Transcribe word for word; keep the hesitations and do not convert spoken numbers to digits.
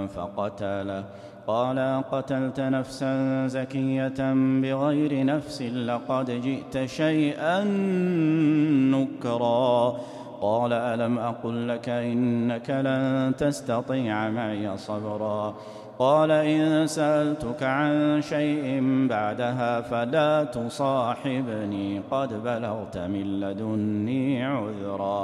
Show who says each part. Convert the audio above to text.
Speaker 1: فقتله قال قتلت نفسا زكية بغير نفس لقد جئت شيئا نكرا قال ألم أقل لك إنك لن تستطيع معي صبرا قال إن سألتك عن شيء بعدها فلا تصاحبني قد بلغت من لدني عذرا